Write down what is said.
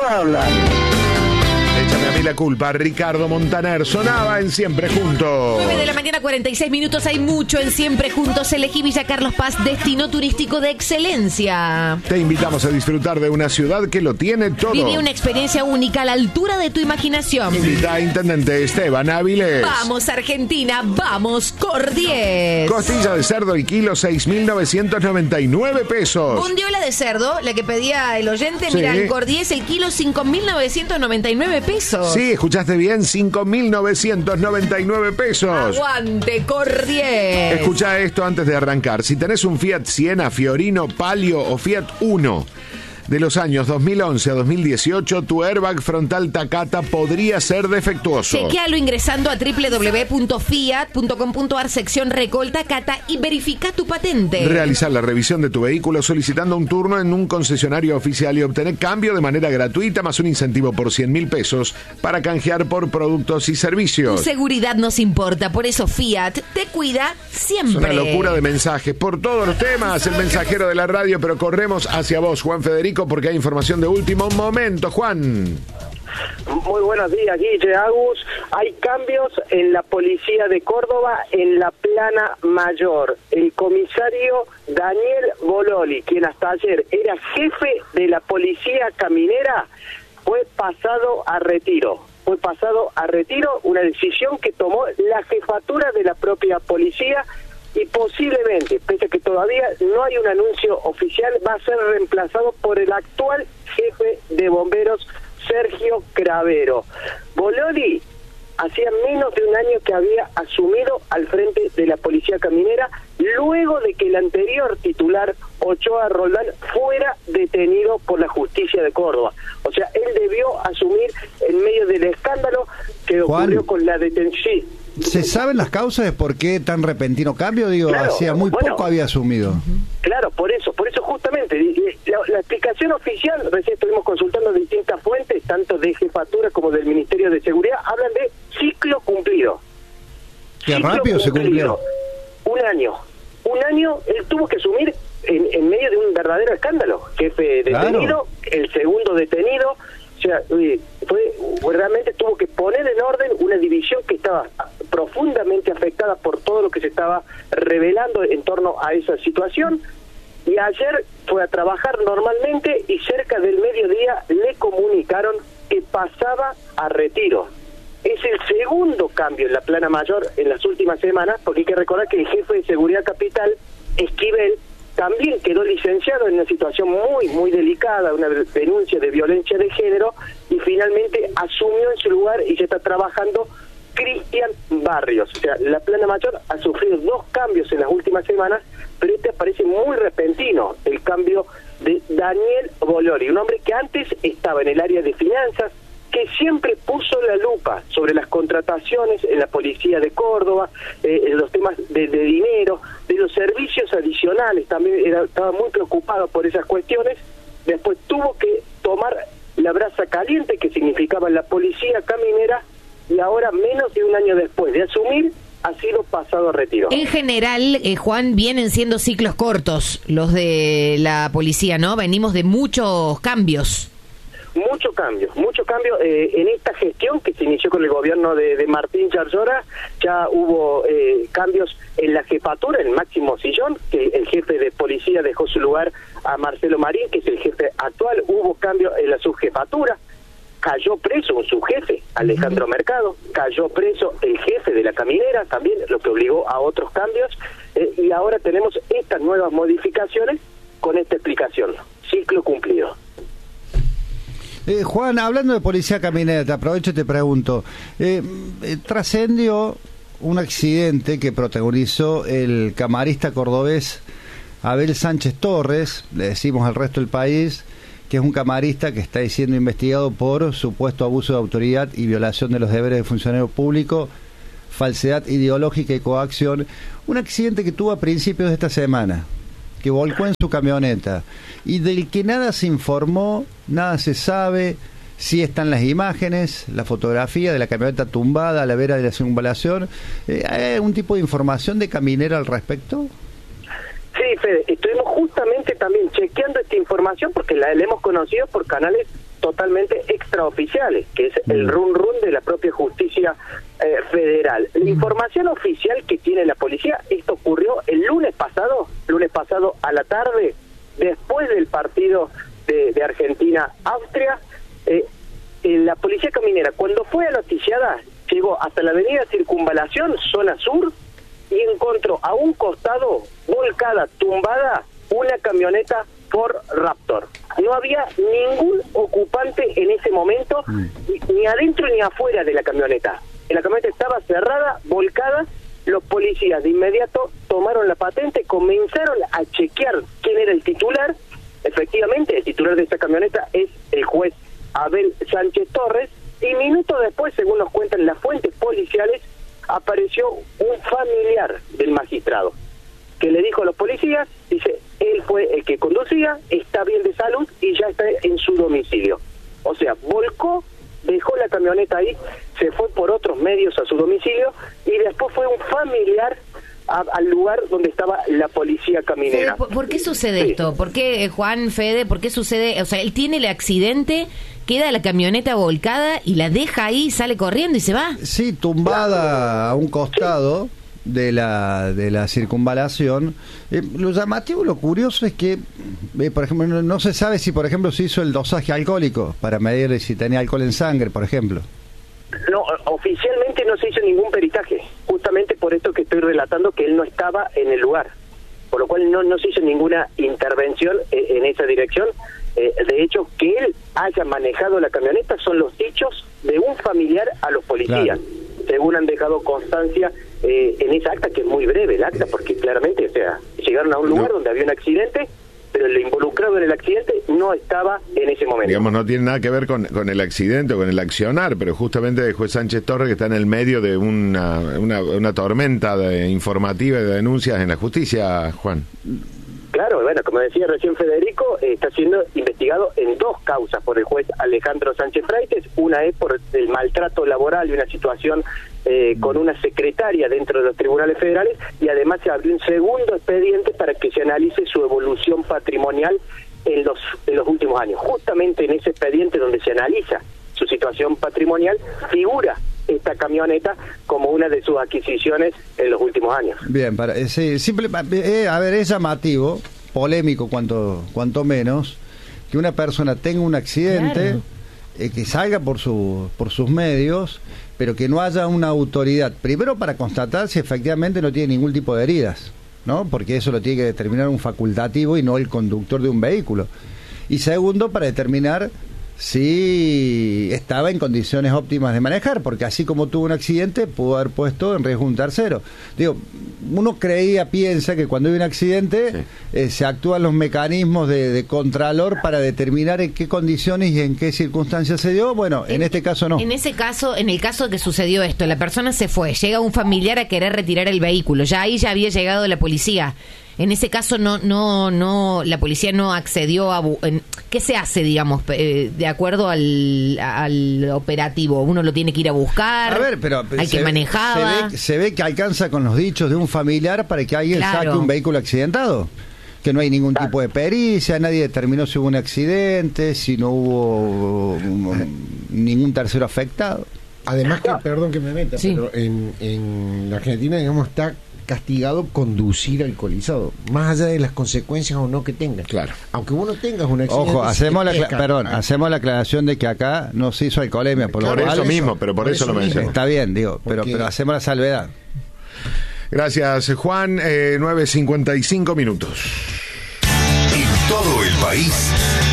¿Cuánto hablan? Échame a mí la culpa. Ricardo Montaner sonaba en Siempre Juntos. 9 de la mañana, 46 minutos. Hay mucho en Siempre Juntos. Elegí Villa Carlos Paz, destino turístico de excelencia. Te invitamos a disfrutar de una ciudad que lo tiene todo. Viví una experiencia única a la altura de tu imaginación. Invita a Intendente Esteban Áviles. Vamos Argentina, vamos Cordies. Costilla de cerdo el kilo, 6.999 pesos. Bondiola de cerdo, la que pedía el oyente. Sí. Mira, en Cordies el kilo, 5.999 pesos. Sí, escuchaste bien, 5.999 pesos. Aguante, Cordies. Escucha esto antes de arrancar. Si tenés un Fiat Siena, Fiorino, Palio o Fiat Uno de los años 2011 a 2018, tu airbag frontal Takata podría ser defectuoso. Chequealo ingresando a www.fiat.com.ar sección Recolta Cata y verifica tu patente. Realizar la revisión de tu vehículo solicitando un turno en un concesionario oficial y obtener cambio de manera gratuita más un incentivo por 100.000 pesos para canjear por productos y Tu servicios. seguridad nos importa, por eso Fiat te cuida siempre. Es una locura de mensajes por todos los temas, el mensajero de la radio, pero corremos hacia vos, Juan Federico, porque hay información de último momento. Juan. Muy buenos días, Guille, Agus. Hay cambios en la policía de Córdoba en la plana mayor. El comisario Daniel Bololi, quien hasta ayer era jefe de la policía caminera, fue pasado a retiro. Una decisión que tomó la jefatura de la propia policía y posiblemente, pese a que todavía no hay un anuncio oficial, va a ser reemplazado por el actual jefe de bomberos, Sergio Cravero. Bololi hacía menos de un año que había asumido al frente de la policía caminera, luego de que el anterior titular, Ochoa Roldán, fuera detenido por la justicia de Córdoba. O sea, él debió asumir en medio del escándalo que ocurrió con la detención. ¿Se saben las causas de por qué tan repentino cambio? Digo, claro, hacía muy poco había asumido. Claro, por eso justamente, la explicación oficial, recién estuvimos consultando distintas fuentes, tanto de jefatura como del Ministerio de Seguridad, hablan de ciclo cumplido. Qué rápido se cumplió. Un año, él tuvo que asumir en medio de un verdadero escándalo. Jefe detenido, el segundo detenido, o sea, realmente tuvo que poner en orden una división que estaba profundamente afectada por todo lo que se estaba revelando en torno a esa situación, y ayer fue a trabajar normalmente y cerca del mediodía le comunicaron que pasaba a retiro. Es el segundo cambio en la plana mayor en las últimas semanas, porque hay que recordar que el jefe de Seguridad Capital, Esquivel, también quedó licenciado en una situación muy delicada, una denuncia de violencia de género, y finalmente asumió en su lugar y ya está trabajando Cristian Barrios. O sea, la plana mayor ha sufrido dos cambios en las últimas semanas, pero este parece muy repentino, el cambio de Daniel Bololi, un hombre que antes estaba en el área de finanzas, que siempre puso la lupa sobre las contrataciones en la policía de Córdoba, en los temas de dinero, de los servicios adicionales, también estaba muy preocupado por esas cuestiones. Después tuvo que tomar la brasa caliente que significaba la policía caminera, y ahora, menos de un año después de asumir, ha sido pasado a retiro. En general, Juan, vienen siendo ciclos cortos los de la policía, ¿no? Venimos de muchos cambios. Mucho cambio en esta gestión que se inició con el gobierno de Martín Yarlora. Ya hubo cambios en la jefatura, en el máximo sillón, que el jefe de policía dejó su lugar a Marcelo Marín, que es el jefe actual. Hubo cambios en la subjefatura, cayó preso un subjefe, Alejandro Mercado, cayó preso el jefe de la caminera también, lo que obligó a otros cambios, y ahora tenemos estas nuevas modificaciones con esta explicación, ciclo cumplido. Juan, hablando de policía caminera, te aprovecho y te pregunto, trascendió un accidente que protagonizó el camarista cordobés Abel Sánchez Torres, le decimos al resto del país, que es un camarista que está siendo investigado por supuesto abuso de autoridad y violación de los deberes de funcionario público, falsedad ideológica y coacción. Un accidente que tuvo a principios de esta semana, que volcó en su camioneta y del que nada se informó, nada se sabe. Sí están las imágenes, la fotografía de la camioneta tumbada a la vera de la circunvalación. ¿Hay algún tipo de información de Caminera al respecto? Sí, Fede, estuvimos justamente también chequeando esta información porque la hemos conocido por canales totalmente extraoficiales, que es el run de la propia justicia federal. La información oficial que tiene la policía, esto ocurrió el lunes pasado a la tarde, después del partido de Argentina-Austria. La policía caminera, cuando fue anoticiada, llegó hasta la avenida Circunvalación, zona sur, y encontró a un costado, volcada, tumbada, una camioneta Ford Raptor. No había ningún ocupante en ese momento, ni adentro ni afuera de la camioneta. La camioneta estaba cerrada, volcada. Los policías de inmediato tomaron la patente, comenzaron a chequear quién era el titular. Efectivamente, el titular de esa camioneta es el juez Abel Sánchez Torres, y minutos después, según nos cuentan las fuentes policiales, apareció un familiar del magistrado, que le dijo a los policías, dice, él fue el que conducía, está bien de salud y ya está en su domicilio. O sea, volcó, dejó la camioneta ahí, se fue por otros medios a su domicilio, y después fue un familiar al lugar donde estaba la policía caminera. ¿Por qué sucede esto? ¿Por qué, Juan, Fede, por qué sucede? O sea, él tiene el accidente, queda la camioneta volcada y la deja ahí, sale corriendo y se va. Sí, tumbada a un costado de la circunvalación. Lo llamativo, lo curioso es que, por ejemplo, no se sabe si, por ejemplo, se hizo el dosaje alcohólico para medir si tenía alcohol en sangre, por ejemplo. No, oficialmente no se hizo ningún peritaje, justamente por esto que estoy relatando, que él no estaba en el lugar, por lo cual no se hizo ninguna intervención en esa dirección. De hecho, que él haya manejado la camioneta son los dichos de un familiar a los policías, claro, según han dejado constancia en esa acta, que es muy breve el acta, porque claramente, o sea, llegaron a un lugar donde había un accidente, pero el involucrado en el accidente no estaba en ese momento. Digamos, no tiene nada que ver con el accidente o con el accionar, pero justamente el juez Sánchez Torres, que está en el medio de una tormenta informativa y de denuncias en la justicia, Juan. Claro, bueno, como decía recién Federico, está siendo investigado en dos causas por el juez Alejandro Sánchez Freites. Una es por el maltrato laboral y una situación con una secretaria dentro de los tribunales federales, y además se abrió un segundo expediente para que se analice su evolución patrimonial en los últimos años. Justamente en ese expediente donde se analiza su situación patrimonial figura esta camioneta como una de sus adquisiciones en los últimos años. Bien, a ver, es llamativo, polémico cuanto menos, que una persona tenga un accidente, claro, que salga por sus medios, pero que no haya una autoridad, primero para constatar si efectivamente no tiene ningún tipo de heridas, ¿no? Porque eso lo tiene que determinar un facultativo y no el conductor de un vehículo. Y segundo, para determinar si estaba en condiciones óptimas de manejar, porque así como tuvo un accidente, pudo haber puesto en riesgo un tercero. Digo, uno piensa que cuando hay un accidente, sí, se actúan los mecanismos de contralor para determinar en qué condiciones y en qué circunstancias se dio. Bueno, en este caso no. En el caso que sucedió esto, la persona se fue, llega un familiar a querer retirar el vehículo, ya ahí ya había llegado la policía. En ese caso no, la policía no accedió a... ¿Qué se hace, digamos, de acuerdo al operativo? ¿Uno lo tiene que ir a buscar? A ver, pero al que manejaba. Se ve que alcanza con los dichos de un familiar para que alguien saque un vehículo accidentado. Que no hay ningún tipo de pericia, nadie determinó si hubo un accidente, si no hubo ningún tercero afectado. Además, perdón que me meta, sí, pero en la Argentina, digamos, está castigado conducir alcoholizado, más allá de las consecuencias o no que tenga. Claro. Aunque uno tengas un accidente. Ojo, hacemos la aclaración de que acá no se hizo alcoholemia, por eso mismo, pero por eso lo menciono. Está bien, pero hacemos la salvedad. Gracias, Juan. 9:55 minutos. En todo el país